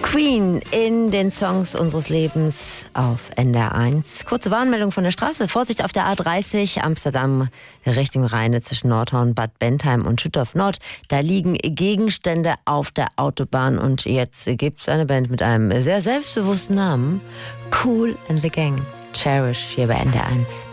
Queen in den Songs unseres Lebens auf NDR 1. Kurze Warnmeldung von der Straße. Vorsicht auf der A30 Amsterdam Richtung Rheine zwischen Nordhorn, Bad Bentheim und Schüttorf Nord. Da liegen Gegenstände auf der Autobahn und jetzt gibt es eine Band mit einem sehr selbstbewussten Namen. Kool and the Gang. Cherish hier bei NDR 1.